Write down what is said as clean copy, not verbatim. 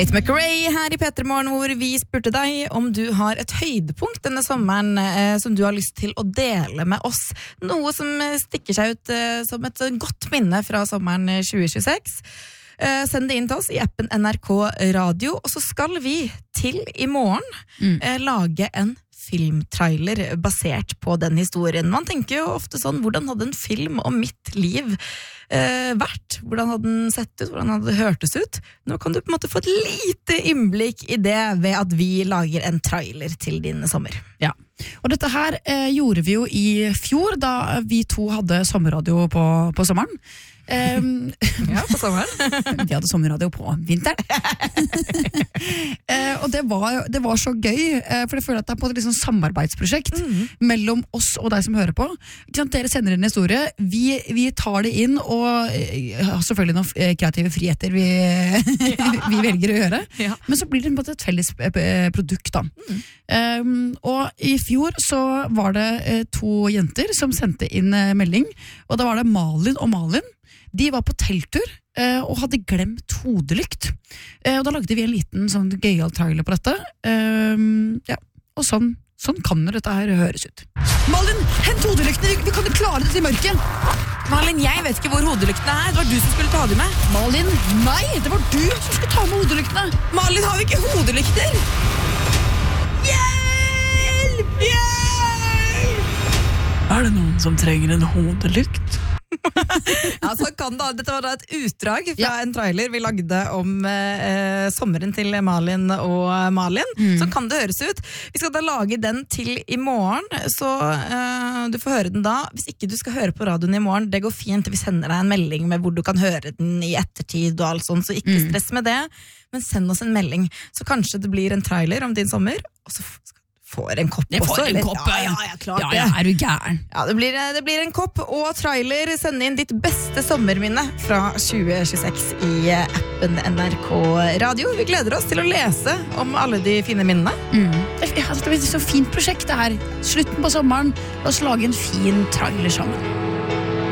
Tate McRae her I P3 Morgen, hvor vi spurte deg om du har et høydepunkt denne sommeren som du har lyst til å dele med oss. Noe som stikker seg ut som et godt minne fra sommeren 2026. Send det inn til oss I appen NRK Radio, og så skal vi til I morgen lage en filmtrailer basert på den historien. Man tenker jo ofte sånn, hvordan hadde en film om mitt liv vært? Hvordan hadde den sett ut? Hvordan hadde det hørtes ut? Nå kan du på en måte få et lite innblikk I det ved at vi lager en trailer til din sommer. Ja, og dette her gjorde vi jo I fjor, da vi to hadde sommerradio på sommeren. Ja, på sommeren. Vi hadde sommerradio på vinteren. Og det var så gøy, for jeg føler at det på et liksom samarbeidsprosjekt mellom oss og deg som hører på. Ikke sant? Dere sender inn en historie, vi tar det inn og har selvfølgelig noen kreative friheter vi velger å gjøre, men så blir det på en måte et felles produkt da. Og I fjor så var det to jenter som sendte inn melding, og da var det Malin og Malin. De var på telttur og hadde glemt hodelykt. Og da lagde vi en liten sånn gøyal trailer på dette. Ja, og sånn kan jo dette her høres ut. Malin, hent hodelyktene! Vi kan jo klare det til mørket! Malin, jeg vet ikke hvor hodelyktene det var du som skulle ta dem med. Malin, nei, det var du som skulle ta med hodelyktene. Malin, har vi ikke hodelykter? Hjelp! Er det noen som trenger en hodelykt? Ja, så kan da, dette var da et utdrag fra en trailer vi lagde om sommeren til Malin og Malin. Så kan det høres ut. Vi skal da lage den til I morgen, så du får høre den da. Hvis ikke du skal høre på radioen I morgen, det går fint. Vi sender deg en melding med hvor du kan høre den I ettertid og alt sånt, så ikke stress med det. Men send oss en melding, så kanskje det blir en trailer om din sommer, og så får en kopp også. Får en kopp, klart det. Ja, er du gæren? Ja, det blir en kopp og trailer. Send inn ditt beste sommerminne fra 2026 I appen NRK Radio. Vi gleder oss til å lese om alle de fine minnene. Det blir et så fint prosjekt det her. Slutten på sommeren. La oss lage en fin trailer sammen.